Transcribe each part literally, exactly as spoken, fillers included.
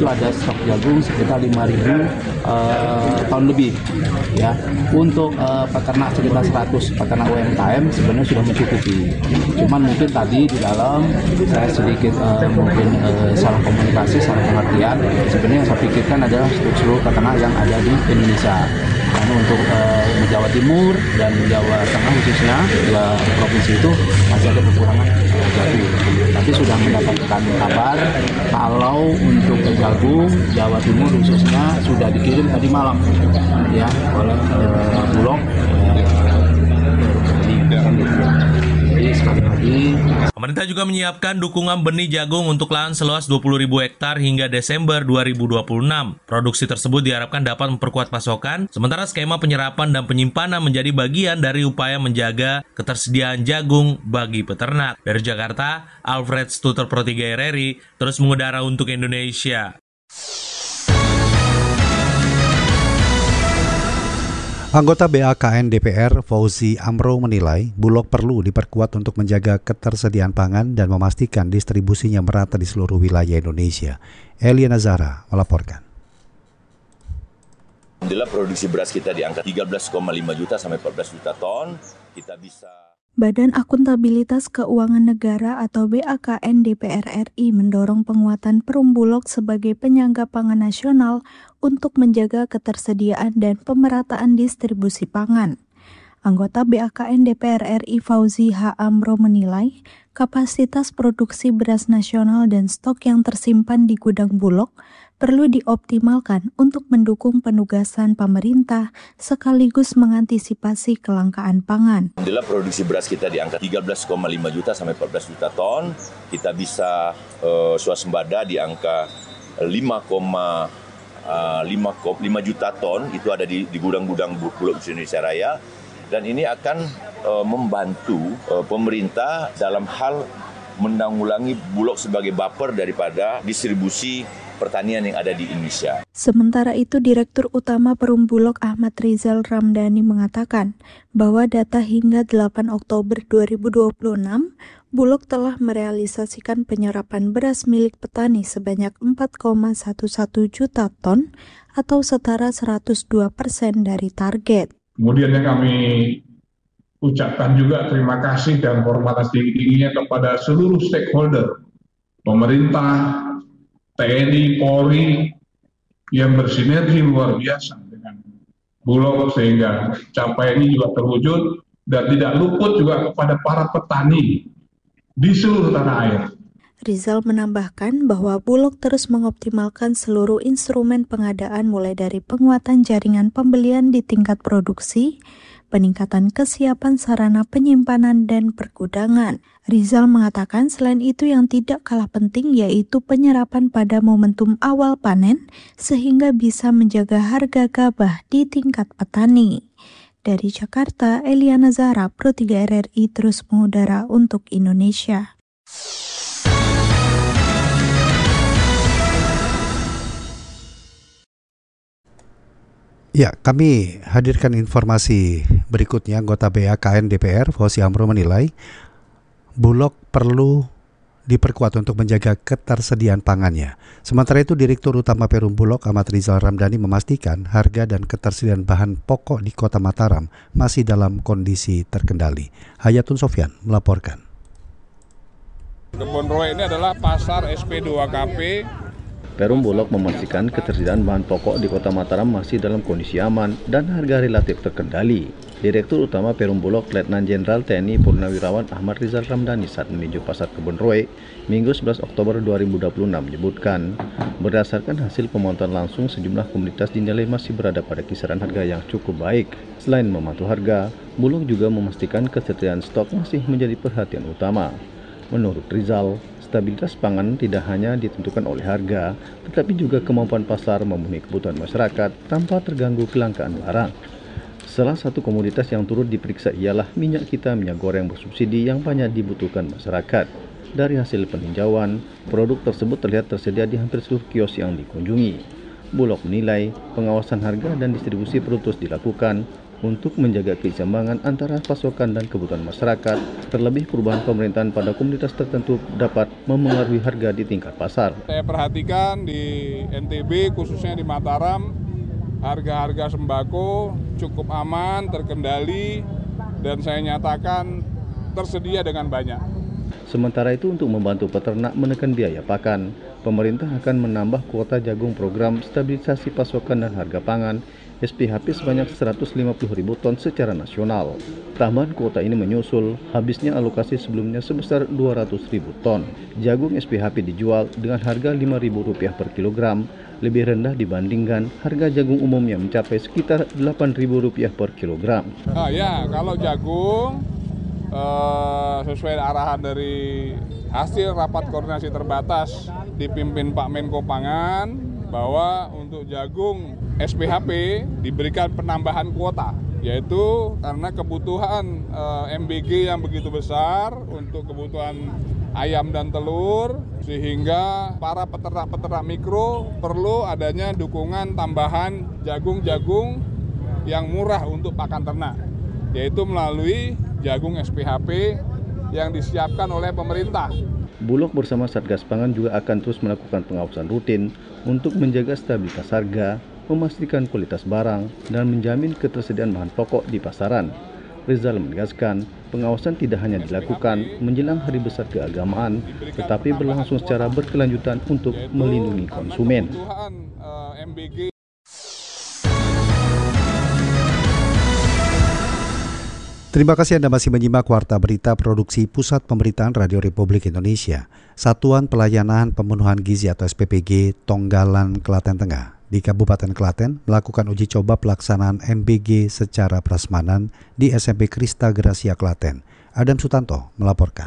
itu ada stok jagung sekitar lima ribu uh, ton lebih. Ya, untuk uh, peternak sekitar seratus peternak U M K M sebenarnya sudah mencukupi. Cuman mungkin tadi di dalam saya sedikit uh, mungkin uh, salah komunikasi, salah pengertian. Sebenarnya yang saya pikirkan adalah seluruh peternak yang ada di Indonesia. Karena untuk uh, di Jawa Timur dan Jawa Tengah khususnya dua provinsi itu masih ada kekurangan uh, jagung. Tapi sudah mendapatkan kabar kalau untuk jagung Jawa Timur khususnya sudah dikirim tadi malam ya oleh uh, Bulog. Jadi sekali lagi, pemerintah juga menyiapkan dukungan benih jagung untuk lahan seluas dua puluh ribu hektar hingga Desember dua ribu dua puluh enam. Produksi tersebut diharapkan dapat memperkuat pasokan, sementara skema penyerapan dan penyimpanan menjadi bagian dari upaya menjaga ketersediaan jagung bagi peternak. Dari Jakarta, Alfred Stuter Pro tiga R R I, terus mengudara untuk Indonesia. Anggota B A K N D P R Fauzi Amro menilai Bulog perlu diperkuat untuk menjaga ketersediaan pangan dan memastikan distribusinya merata di seluruh wilayah Indonesia. Elia Nazara melaporkan. Alhamdulillah produksi beras kita di angka tiga belas koma lima juta sampai empat belas juta ton. Kita bisa Badan Akuntabilitas Keuangan Negara atau B A K N D P R R I mendorong penguatan Perum Bulog sebagai penyangga pangan nasional untuk menjaga ketersediaan dan pemerataan distribusi pangan. Anggota B A K N D P R R I Fauzi H. Amro menilai kapasitas produksi beras nasional dan stok yang tersimpan di gudang Bulog perlu dioptimalkan untuk mendukung penugasan pemerintah sekaligus mengantisipasi kelangkaan pangan. Alhamdulillah produksi beras kita di angka tiga belas koma lima juta sampai empat belas juta ton. Kita bisa uh, swasembada di angka lima koma lima juta ton, itu ada di, di gudang-gudang Bulog Indonesia Raya. Dan ini akan uh, membantu uh, pemerintah dalam hal menanggulangi Bulog sebagai buffer daripada distribusi pertanian yang ada di Indonesia. Sementara itu, Direktur Utama Perum Bulog Ahmad Rizal Ramdhani mengatakan bahwa data hingga delapan Oktober dua ribu dua puluh enam, Bulog telah merealisasikan penyerapan beras milik petani sebanyak empat koma satu satu juta ton atau setara seratus dua persen dari target. Kemudian yang kami ucapkan juga terima kasih dan hormat tinggi-tingginya kepada seluruh stakeholder, pemerintah, T N I, Polri, yang bersinergi luar biasa dengan Bulog sehingga capaian ini juga terwujud dan tidak luput juga kepada para petani di seluruh tanah air. Rizal menambahkan bahwa Bulog terus mengoptimalkan seluruh instrumen pengadaan mulai dari penguatan jaringan pembelian di tingkat produksi, peningkatan kesiapan sarana penyimpanan dan pergudangan. Rizal mengatakan selain itu yang tidak kalah penting yaitu penyerapan pada momentum awal panen sehingga bisa menjaga harga gabah di tingkat petani. Dari Jakarta, Elia Nazara, Pro tiga R R I terus mengudara untuk Indonesia. Ya, kami hadirkan informasi berikutnya. Anggota B A K N D P R Fauzi Amro menilai Bulog perlu diperkuat untuk menjaga ketersediaan pangannya. Sementara itu, Direktur Utama Perum Bulog Ahmad Rizal Ramdhani memastikan harga dan ketersediaan bahan pokok di Kota Mataram masih dalam kondisi terkendali. Hayatun Sofyan melaporkan. Kebon Roe ini adalah pasar S P dua K P. Perum Bulog memastikan ketersediaan bahan pokok di Kota Mataram masih dalam kondisi aman dan harga relatif terkendali. Direktur Utama Perum Bulog Letnan Jenderal T N I Purnawirawan Ahmad Rizal Ramdhani saat meninjau pasar Kebon Roe Minggu sebelas Oktober dua ribu dua puluh enam menyebutkan, berdasarkan hasil pemantauan langsung sejumlah komoditas dinilai masih berada pada kisaran harga yang cukup baik. Selain memantau harga, Bulog juga memastikan ketersediaan stok masih menjadi perhatian utama. Menurut Rizal, stabilitas pangan tidak hanya ditentukan oleh harga, tetapi juga kemampuan pasar memenuhi kebutuhan masyarakat tanpa terganggu kelangkaan barang. Salah satu komoditas yang turut diperiksa ialah minyak kita minyak goreng bersubsidi yang banyak dibutuhkan masyarakat. Dari hasil peninjauan, produk tersebut terlihat tersedia di hampir seluruh kios yang dikunjungi. Bulog menilai pengawasan harga dan distribusi perlu terus dilakukan untuk menjaga keseimbangan antara pasokan dan kebutuhan masyarakat. Terlebih perubahan pemerintahan pada komunitas tertentu dapat memengaruhi harga di tingkat pasar. Saya perhatikan di N T B, khususnya di Mataram, harga-harga sembako cukup aman, terkendali, dan saya nyatakan tersedia dengan banyak. Sementara itu, untuk membantu peternak menekan biaya pakan, pemerintah akan menambah kuota jagung program stabilisasi pasokan dan harga pangan S P H P sebanyak seratus lima puluh ribu ton secara nasional. Tambahan kuota ini menyusul habisnya alokasi sebelumnya sebesar dua ratus ribu ton. Jagung S P H P dijual dengan harga lima ribu rupiah per kilogram, lebih rendah dibandingkan harga jagung umum yang mencapai sekitar delapan ribu rupiah per kilogram. Ah ya, kalau jagung eh, sesuai arahan dari hasil rapat koordinasi terbatas dipimpin Pak Menko Pangan, bahwa untuk jagung S P H P diberikan penambahan kuota, yaitu karena kebutuhan eh, M B G yang begitu besar untuk kebutuhan ayam dan telur, sehingga para peternak-peternak mikro perlu adanya dukungan tambahan jagung-jagung yang murah untuk pakan ternak, yaitu melalui jagung S P H P yang disiapkan oleh pemerintah. Bulog bersama Satgas Pangan juga akan terus melakukan pengawasan rutin untuk menjaga stabilitas harga, memastikan kualitas barang, dan menjamin ketersediaan bahan pokok di pasaran. Rizal menegaskan, pengawasan tidak hanya dilakukan menjelang hari besar keagamaan, tetapi berlangsung secara berkelanjutan untuk melindungi konsumen. Terima kasih Anda masih menyimak Warta Berita Produksi Pusat Pemberitaan Radio Republik Indonesia. Satuan Pelayanan Pemenuhan Gizi atau S P P G Tonggalan Klaten Tengah di Kabupaten Klaten melakukan uji coba pelaksanaan M B G secara prasmanan di S M P Krista Gracia Klaten. Adam Sutanto melaporkan.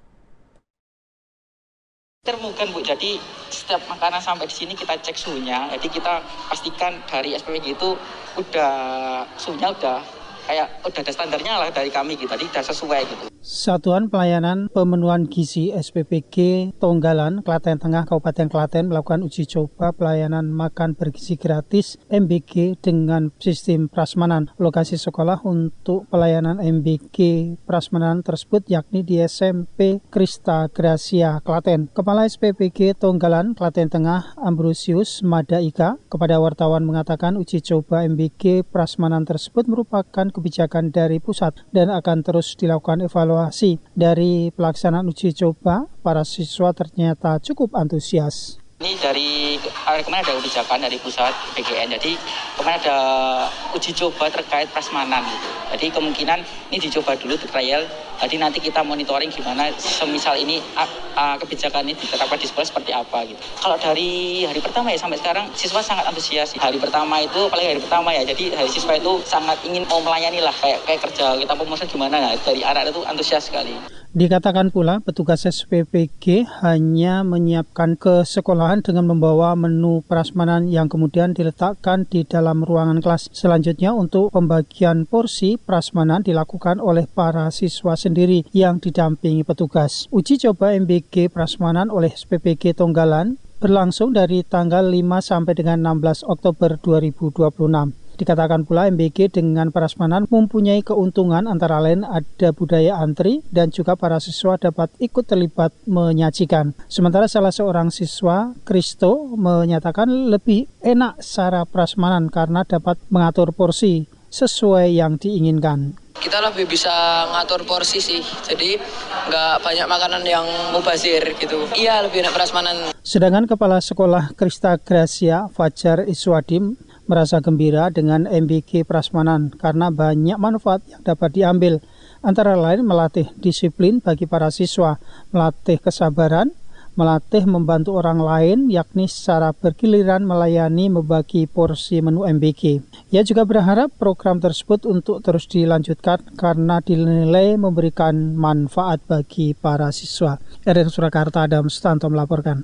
Termukan Bu, jadi setiap makanan sampai di sini kita cek suhunya. Jadi kita pastikan dari S P P G itu udah suhunya udah kayak udah ada standarnya lah dari kami gitu, jadi udah sesuai gitu. Satuan Pelayanan Pemenuhan Gizi S P P G Tonggalan Klaten Tengah Kabupaten Klaten melakukan uji coba pelayanan makan bergizi gratis M B G dengan sistem prasmanan. Lokasi sekolah untuk pelayanan M B G prasmanan tersebut yakni di S M P Krista Gracia Klaten. Kepala S P P G Tonggalan Klaten Tengah Ambrosius Madaika kepada wartawan mengatakan uji coba M B G prasmanan tersebut merupakan kebijakan dari pusat dan akan terus dilakukan evaluasi. Dari pelaksanaan uji coba, para siswa ternyata cukup antusias. Ini dari kemarin ada kebijakan dari pusat P G N, jadi kemarin ada uji coba terkait prasmanan gitu. Jadi kemungkinan ini dicoba dulu di trial, jadi nanti kita monitoring gimana semisal ini uh, uh, kebijakan ini diterapkan di sekolah seperti apa gitu. Kalau dari hari pertama ya sampai sekarang siswa sangat antusias. Hari pertama itu, apalagi hari pertama ya, jadi hari siswa itu sangat ingin mau melayani lah, kayak kayak kerja kita pemesan gimana, nah, dari anak itu antusias sekali. Dikatakan pula petugas S P P G hanya menyiapkan ke sekolahan dengan membawa menu prasmanan yang kemudian diletakkan di dalam ruangan kelas. Selanjutnya untuk pembagian porsi prasmanan dilakukan oleh para siswa sendiri yang didampingi petugas. Uji coba M B G prasmanan oleh S P P G Tonggalan berlangsung dari tanggal lima sampai dengan enam belas Oktober dua ribu dua puluh enam. Dikatakan pula M B G dengan prasmanan mempunyai keuntungan antara lain ada budaya antri dan juga para siswa dapat ikut terlibat menyajikan. Sementara salah seorang siswa, Kristo, menyatakan lebih enak cara prasmanan karena dapat mengatur porsi sesuai yang diinginkan. Kita lebih bisa ngatur porsi sih, jadi nggak banyak makanan yang mubazir gitu. Iya, lebih enak prasmanan. Sedangkan Kepala Sekolah Krista Gracia, Fajar Iswadim, merasa gembira dengan M B G prasmanan karena banyak manfaat yang dapat diambil, antara lain melatih disiplin bagi para siswa, melatih kesabaran, melatih membantu orang lain yakni secara bergiliran melayani membagi porsi menu M B G. Ia juga berharap program tersebut untuk terus dilanjutkan karena dinilai memberikan manfaat bagi para siswa. R R Surakarta, Adam Sutanto melaporkan.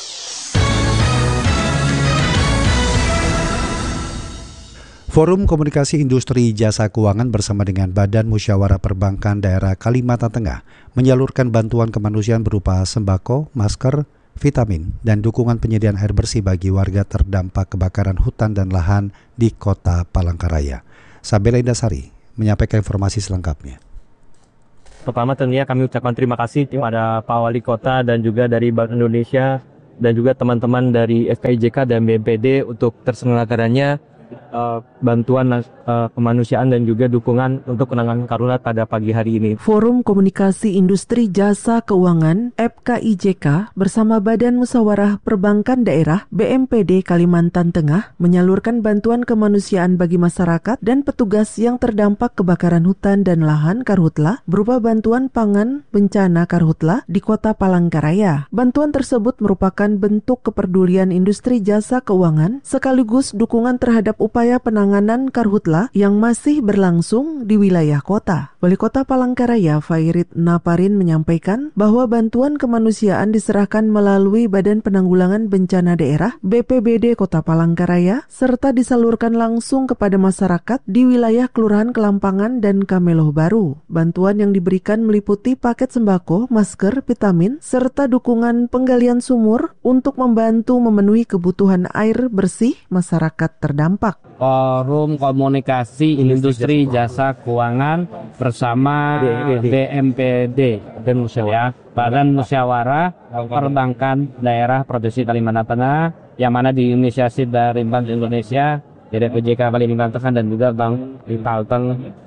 Forum Komunikasi Industri Jasa Keuangan bersama dengan Badan Musyawarah Perbankan Daerah Kalimantan Tengah menyalurkan bantuan kemanusiaan berupa sembako, masker, vitamin, dan dukungan penyediaan air bersih bagi warga terdampak kebakaran hutan dan lahan di Kota Palangkaraya. Sabela Indasari menyampaikan informasi selengkapnya. Pertama tentunya kami ucapkan terima kasih kepada Pak Wali Kota dan juga dari Bank Indonesia dan juga teman-teman dari F K I J K dan B M P D untuk terselenggaranya uh, bantuan uh, kemanusiaan dan juga dukungan untuk penanganan karhutla pada pagi hari ini. Forum Komunikasi Industri Jasa Keuangan F K I J K bersama Badan Musyawarah Perbankan Daerah B M P D Kalimantan Tengah menyalurkan bantuan kemanusiaan bagi masyarakat dan petugas yang terdampak kebakaran hutan dan lahan karhutla berupa bantuan pangan bencana karhutla di Kota Palangkaraya. Bantuan tersebut merupakan bentuk kepedulian industri jasa keuangan sekaligus dukungan terhadap upaya penanganan karhutla yang masih berlangsung di wilayah kota. Wali Kota Palangkaraya Fairit Naparin menyampaikan bahwa bantuan kemanusiaan diserahkan melalui Badan Penanggulangan Bencana Daerah B P B D Kota Palangkaraya serta disalurkan langsung kepada masyarakat di wilayah Kelurahan Kelampangan dan Kameloh Baru. Bantuan yang diberikan meliputi paket sembako, masker, vitamin, serta dukungan penggalian sumur untuk membantu memenuhi kebutuhan air bersih masyarakat terdampak. Forum Komunikasi Industri Jasa Keuangan bersama B M P D dan ya, Badan Musyawarah Perbankan Daerah Provinsi Kalimantan Tengah yang mana diinisiasi dari Bank Indonesia, D P J K Kalimantan Tengah dan juga Bank Kalteng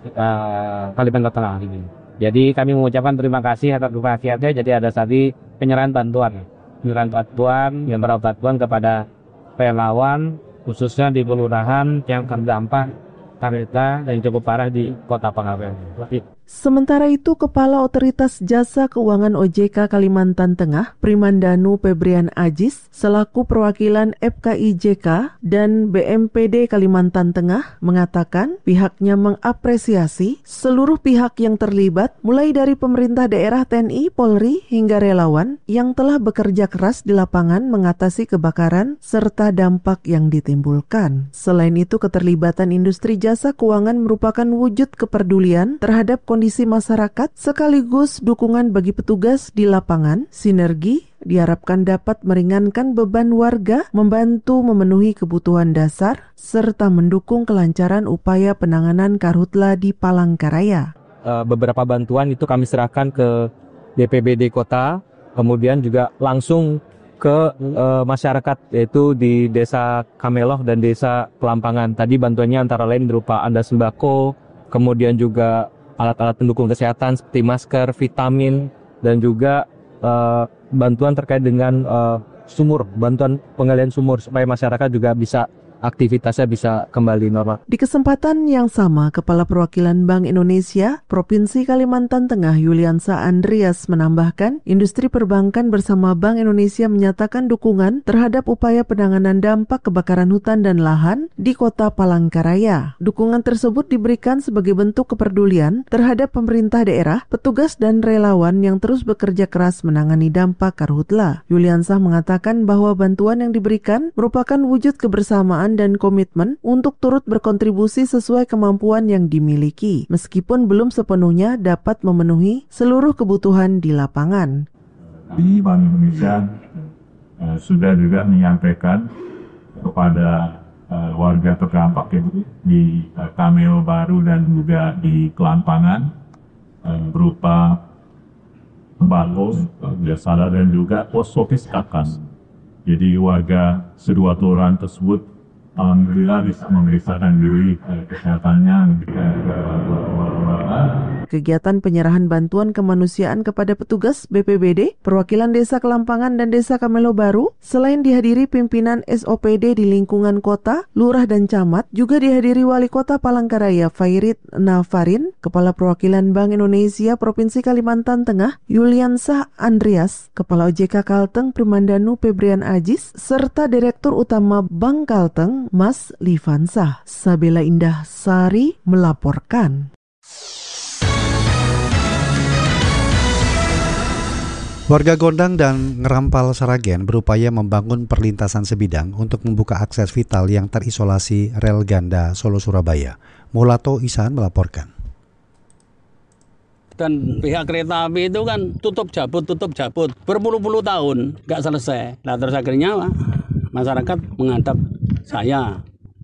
uh, Kalimantan Tengah. Jadi kami mengucapkan terima kasih atas dukungannya. Jadi ada tadi penyerahan bantuan, penyerahan bantuan yang berupa bantuan kepada relawan khususnya di kelurahan yang terdampak karhutla dan cukup parah di Kota Palangkaraya. Sementara itu, Kepala Otoritas Jasa Keuangan O J K Kalimantan Tengah, Primandanu Febrian Ajis, selaku perwakilan F K I J K dan B M P D Kalimantan Tengah, mengatakan pihaknya mengapresiasi seluruh pihak yang terlibat, mulai dari pemerintah daerah, T N I, Polri, hingga relawan yang telah bekerja keras di lapangan mengatasi kebakaran serta dampak yang ditimbulkan. Selain itu, keterlibatan industri jasa keuangan merupakan wujud kepedulian terhadap kondisi kondisi masyarakat sekaligus dukungan bagi petugas di lapangan. Sinergi diharapkan dapat meringankan beban warga, membantu memenuhi kebutuhan dasar, serta mendukung kelancaran upaya penanganan karhutla di Palangkaraya. Uh, beberapa bantuan itu kami serahkan ke D P B D Kota, kemudian juga langsung ke uh, masyarakat yaitu di Desa Kameloh dan Desa Kelampangan. Tadi bantuannya antara lain berupa anda sembako, kemudian juga alat-alat pendukung kesehatan seperti masker, vitamin, dan juga uh, bantuan terkait dengan uh, sumur, bantuan penggalian sumur supaya masyarakat juga bisa aktivitasnya bisa kembali normal. Di kesempatan yang sama, Kepala Perwakilan Bank Indonesia Provinsi Kalimantan Tengah Yuliansa Andreas menambahkan, industri perbankan bersama Bank Indonesia menyatakan dukungan terhadap upaya penanganan dampak kebakaran hutan dan lahan di Kota Palangkaraya. Dukungan tersebut diberikan sebagai bentuk kepedulian terhadap pemerintah daerah, petugas dan relawan yang terus bekerja keras menangani dampak karhutla. Yuliansa mengatakan bahwa bantuan yang diberikan merupakan wujud kebersamaan dan komitmen untuk turut berkontribusi sesuai kemampuan yang dimiliki, meskipun belum sepenuhnya dapat memenuhi seluruh kebutuhan di lapangan. Di Bank Indonesia uh, sudah juga menyampaikan kepada uh, warga terdampak di uh, Kameloh Baru dan juga di Kelampangan uh, berupa sembako, jasa dan juga pos sofistikakan. Jadi warga kedua kelurahan tersebut alhamdulillah bisa memeriksakan diri kesehatannya. Kegiatan penyerahan bantuan kemanusiaan kepada petugas B P B D, perwakilan Desa Kelampangan dan Desa Kameloh Baru, selain dihadiri pimpinan S O P D di lingkungan kota, lurah dan camat, juga dihadiri Wali Kota Palangkaraya Fairit Naparin, Kepala Perwakilan Bank Indonesia Provinsi Kalimantan Tengah Yuliansa Andreas, Kepala O J K Kalteng Primandanu Febrian Ajis, serta Direktur Utama Bank Kalteng Mas Livansa. Sabela Indah Sari melaporkan. Warga Gondang dan Ngerampal Sragen berupaya membangun perlintasan sebidang untuk membuka akses vital yang terisolasi rel ganda Solo-Surabaya. Mulato Isan melaporkan. Dan pihak kereta api itu kan tutup jabut, tutup jabut. Berpuluh-puluh tahun nggak selesai. Nah terus akhirnya masyarakat menghadap saya.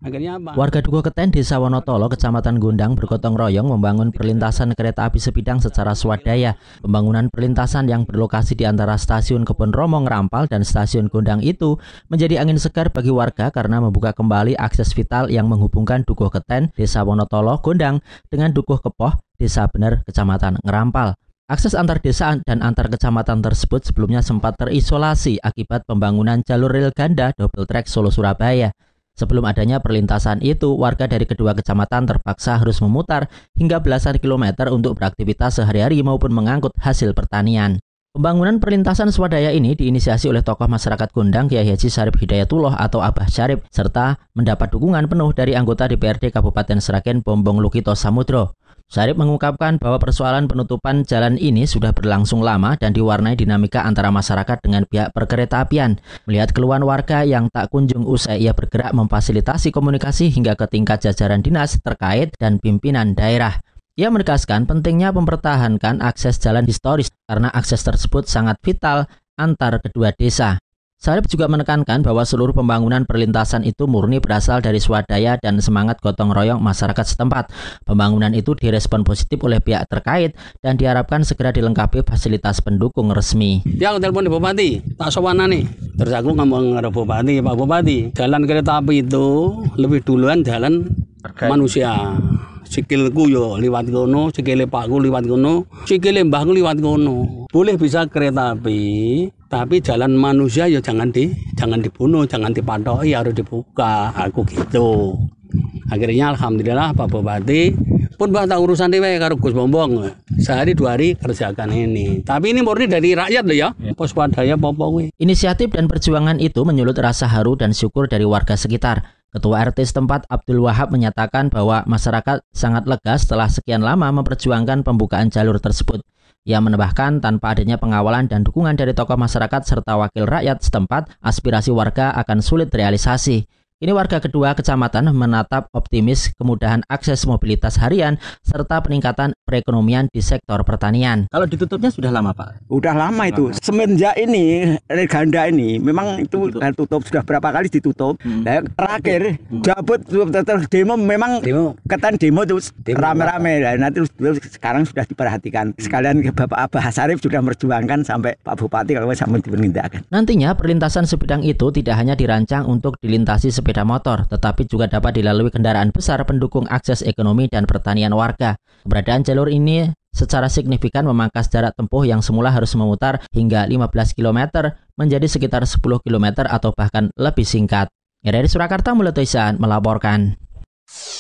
Akhirnya apa? Warga Dukuh Keten, Desa Wonotolo, Kecamatan Gondang bergotong royong membangun perlintasan kereta api sebidang secara swadaya. Pembangunan perlintasan yang berlokasi di antara stasiun Kebon Romo Ngerampal dan stasiun Gondang itu menjadi angin segar bagi warga karena membuka kembali akses vital yang menghubungkan Dukuh Keten, Desa Wonotolo, Gondang dengan Dukuh Kepoh, Desa Bener, Kecamatan Ngerampal. Akses antar desa dan antar kecamatan tersebut sebelumnya sempat terisolasi akibat pembangunan jalur rel ganda double track Solo-Surabaya. Sebelum adanya perlintasan itu, warga dari kedua kecamatan terpaksa harus memutar hingga belasan kilometer untuk beraktivitas sehari-hari maupun mengangkut hasil pertanian. Pembangunan perlintasan swadaya ini diinisiasi oleh tokoh masyarakat Gondang Kyai Haji Syarif Hidayatullah atau Abah Syarif, serta mendapat dukungan penuh dari anggota D P R D Kabupaten Sragen Bombong Lukito Samudro. Syarif mengungkapkan bahwa persoalan penutupan jalan ini sudah berlangsung lama dan diwarnai dinamika antara masyarakat dengan pihak perkeretaapian. Melihat keluhan warga yang tak kunjung usai, ia bergerak memfasilitasi komunikasi hingga ke tingkat jajaran dinas terkait dan pimpinan daerah. Ia menegaskan pentingnya mempertahankan akses jalan historis karena akses tersebut sangat vital antar kedua desa. Syarif juga menekankan bahwa seluruh pembangunan perlintasan itu murni berasal dari swadaya dan semangat gotong royong masyarakat setempat. Pembangunan itu direspon positif oleh pihak terkait dan diharapkan segera dilengkapi fasilitas pendukung resmi. Dia aku telepon di Bupati, tak sowan nih. Terus aku ngomong ke Bupati, Pak Bupati, jalan kereta api itu lebih duluan jalan terkait manusia. Sikilku yo liwat kono, sikile pakku liwat kono, sikile mbahku liwat kono. Boleh bisa kereta api, tapi jalan manusia ya jangan di jangan dibunuh, jangan dipatoki, harus dibuka. Aku gitu. Akhirnya alhamdulillah Pak Bupati pun bahas urusan dewe karo Gus Bombong. Sehari dua hari kerjakan ini. Tapi ini murni dari rakyat loh ya. Pos swadaya popo kuwi. Inisiatif dan perjuangan itu menyulut rasa haru dan syukur dari warga sekitar. Ketua R T setempat Abdul Wahab menyatakan bahwa masyarakat sangat lega setelah sekian lama memperjuangkan pembukaan jalur tersebut. Ia menambahkan tanpa adanya pengawalan dan dukungan dari tokoh masyarakat serta wakil rakyat setempat, aspirasi warga akan sulit realisasi. Ini warga kedua kecamatan menatap optimis kemudahan akses mobilitas harian serta peningkatan perekonomian di sektor pertanian. Kalau ditutupnya sudah lama, Pak? Udah lama itu. Semenjak ini ganda ini memang itu tutup, tutup sudah berapa kali ditutup. Hmm. Nah, terakhir hmm. jabut demo memang demo. Ketan demo terus rame-rame. Nah, nanti sekarang sudah diperhatikan. Sekalian Bapak Abah Syarif sudah merjuangkan sampai Pak Bupati kalau sampai diperintahkan. Nantinya perlintasan sebidang itu tidak hanya dirancang untuk dilintasi sepeda motor, tetapi juga dapat dilalui kendaraan besar pendukung akses ekonomi dan pertanian warga. Keberadaan jalur ini secara signifikan memangkas jarak tempuh yang semula harus memutar hingga lima belas kilometer menjadi sekitar sepuluh kilometer atau bahkan lebih singkat. Dari Surakarta, Mulyoto Ihsan melaporkan.